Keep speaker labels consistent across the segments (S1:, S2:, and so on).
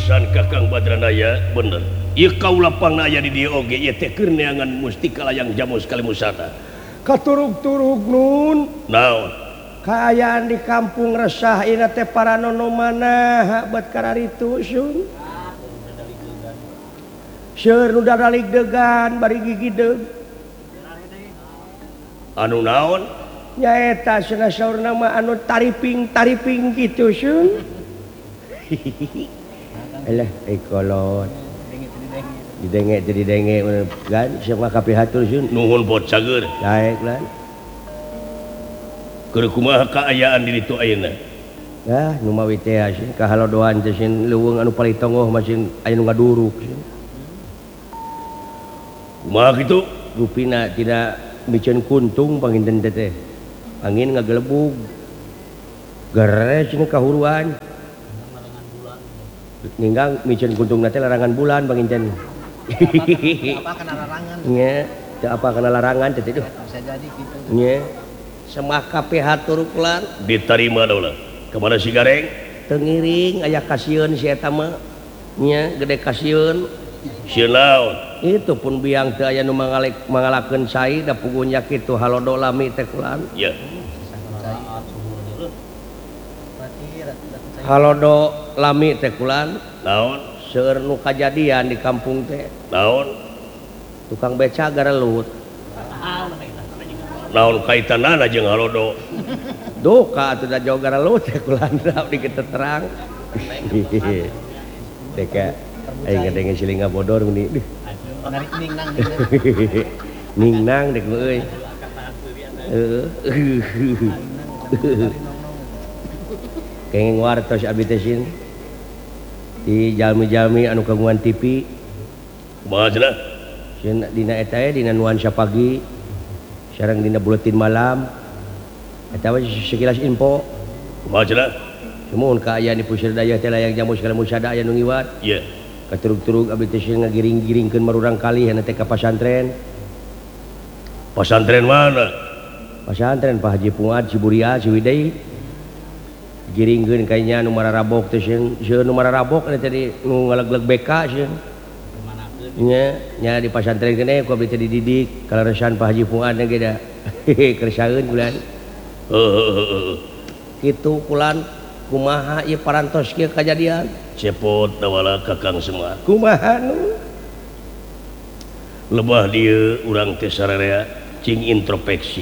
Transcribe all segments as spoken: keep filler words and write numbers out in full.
S1: pisan Kakang Badranaya bener ieu kaula pangnaya di dieu oge ieu teh keur neangan mustika layang jamu sekali musada
S2: katurug-turug nun
S1: naon
S2: kaayaan di kampung resah ina teh para nono mana buat kararitu sun seur nu dadalig degan bari gigi deug
S1: anu naon
S2: nyaeta cenah saurna mah anu tariping tariping kitu sun alah ekolot didenge jadi denge kan siapa kapihatur sun
S1: nuhun bocah geur
S2: daek lan
S1: keur kumaha kaayaan di ditu ayeuna
S2: ah nu mawi teh sin kahalodoan teh sin leuweung anu palitongoh masin aya nu ngaduruk sin
S1: kumaha kitu
S2: rupina tidak micen kuntung panginten teh angin ngagelebug geres cenah kahuruan ninggang micen kuntung teh larangan bulan panginten
S3: apa kana larangan
S2: nya teu apa kana larangan teh itu
S3: bisa jadi gitu
S2: nya semah kabeh hatur kulan
S1: diterima daula kemana si gareng
S2: teu ngiring aya kasieun si eta mah nya gede kasieun
S1: sieun naon
S2: itu pun biang teu aya nu mangalek mangalakeun sai da pugunya kitu halodo lami teh kulan
S1: ya
S2: halodo lami teh kulan
S1: naon
S2: seueur nu kajadian di kampung teh
S1: naon
S2: tukang beca garelut
S1: naon kaitanana jeung halodo
S2: duh ka atuh da jauh garelut teh kulan di kita terang teh ka aing ngadenge silinga bodor meni
S3: narik ningnang
S2: ningnang dek euy kenging wartos abi teh sin di jalmi-jalmi anu kagungan T V
S1: kumaha cenah
S2: sin dina eta dina nuansa pagi sareng dina buletin malam eta we sekilas info
S1: kumaha cenah
S2: semuhun ka aya di puseur daya teh layang jamu sekali musada aya nu ngiwat
S1: ieu
S2: katurug-turug abi teh sin ngagiring-giringkeun marurang kali hana teh ka pasantren
S1: pasantren mana
S2: pasantren Pak Haji Fuad Ciburia Ciwidey giringkeun kayaknya nu mararabok teh sieun sieun nu mararabok tadi nu ngalegleg B K sieun nya nya di pasantren keneh ku abdi teh dididik kalaresan Pak Haji Fuad ge da keresaeun bulan
S1: heuh
S2: kitu kulan kumaha ieu parantos kieu kajadian
S1: cepot dawala Kakang Semar
S2: kumaha nu
S1: lebah dieu urang teh sararea cing introspeksi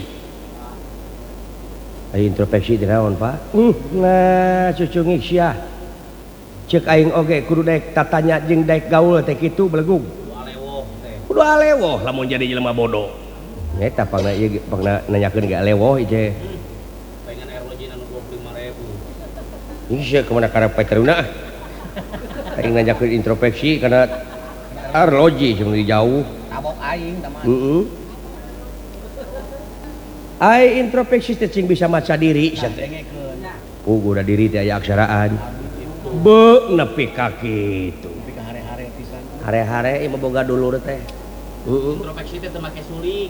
S2: aya introspeksi teh naon Pak nah cucu ngiksyah ceuk aing oge kudu daek tatanya jeung daek gaul teh kitu belegug kudu alewoh
S1: lamun jadi jelema bodoh
S2: eta pangna ieu pangna nanyakeun ge alewoh ieu teh
S3: pengen R O J anu dua puluh lima ribu
S2: ini sih kemana karena pacaruna aing nanyakeun introspeksi karena arloji cuma di jauh
S3: tabok aing teman
S2: heeh ai introspeksi teh cing bisa maca diri sia teh
S3: dengekeun
S2: uh udah diri teh aya aksaraan be nepi ka kitu
S3: tapi ka hare-hare pisan
S2: hare-hare ieu mah boga dulur teh heeh
S3: introspeksi teh teu make suling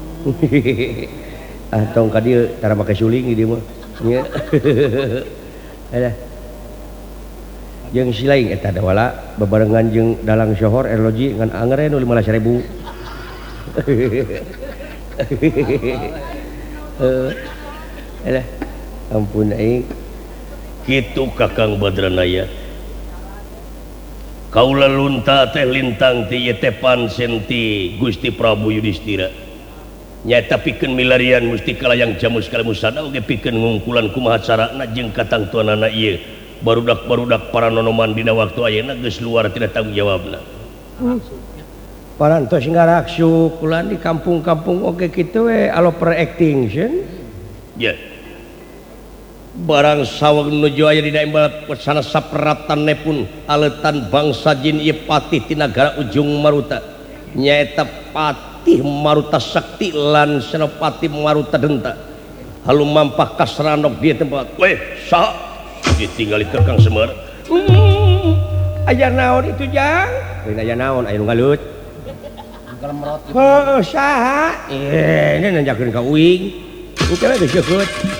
S2: ah tong ka dieu tara make suling di dieu mah nya alah jeung si lain eta da wala bebarengan jeung dalang sohor erloji ngan angere nu lima belas ribu eh alah ampun aing
S1: kitu Kakang Badranaya kaula lunta teh lintang ti ieu teh pansen ti Gusti Prabu Yudistira nyaeta pikeun milarian mustika layang jamu sekali musada oge pikeun ngungkulan kumaha carana jeung katangtuanana ieu barudak-barudak para nonoman dina waktu ayeuna geus luar tina tanggung jawabna
S2: parantos ngaraksu kulan di kampung-kampung oge kitu we aloper acting sieun
S1: ya
S2: barang saweg nuju aya dina imbalat sana sapratanepun aletan bangsa jin ieu patih ti nagara Ujung Maruta nyaeta Patih Maruta Sakti lan Senopati Maruta Denta halu mampah kasranok di tempat
S1: weh saha ditinggali Kakang Semar
S2: hmm, aya naon itu jang aya naon aya nu ngalut
S3: gelemrot
S2: heuh saha eh ini nanyakeun ka uing engke we geus